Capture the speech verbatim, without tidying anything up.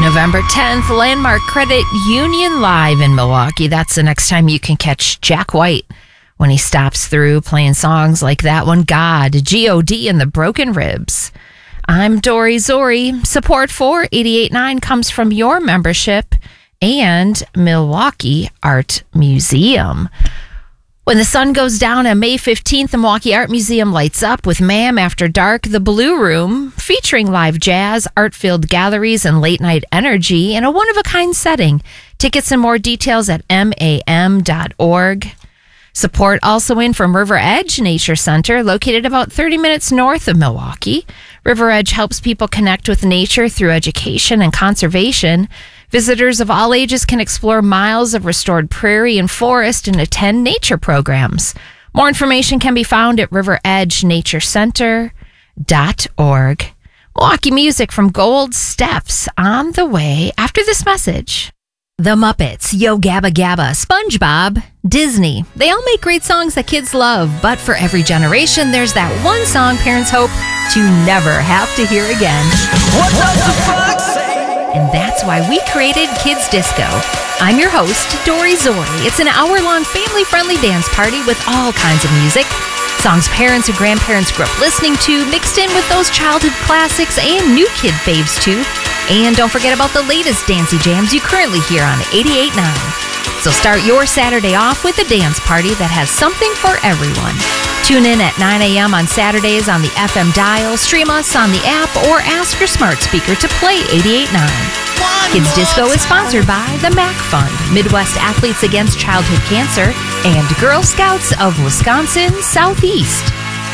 November tenth, Landmark Credit Union live in Milwaukee. That's the next time you can catch Jack White when he stops through playing songs like that one, God, G O D and the Broken Ribs. I'm Dory Zori. Support for eighty-eight point nine comes from your membership and Milwaukee Art Museum. When the sun goes down on May fifteenth, the Milwaukee Art Museum lights up with Ma'am After Dark, the Blue Room, featuring live jazz, art-filled galleries, and late-night energy in a one-of-a-kind setting. Tickets and more details at M A M dot org. Support also in from River Edge Nature Center, located about thirty minutes north of Milwaukee. River Edge helps people connect with nature through education and conservation. Visitors of all ages can explore miles of restored prairie and forest and attend nature programs. More information can be found at river edge nature center dot org. Milwaukee music from Gold Steps on the way after this message. The Muppets, Yo Gabba Gabba, SpongeBob, Disney. They all make great songs that kids love, but for every generation, there's that one song parents hope to never have to hear again. What does the fuck say? And that's why we created Kids Disco. I'm your host, Dory Zori. It's an hour-long family-friendly dance party with all kinds of music. Songs parents and grandparents grew up listening to, mixed in with those childhood classics and new kid faves too. And don't forget about the latest dancey jams you currently hear on eighty-eight point nine. So start your Saturday off with a dance party that has something for everyone. Tune in at nine a.m. on Saturdays on the F M dial, stream us on the app, or ask your smart speaker to play eighty-eight point nine. Kids Disco is sponsored by the M A C Fund, Midwest Athletes Against Childhood Cancer, and Girl Scouts of Wisconsin Southeast.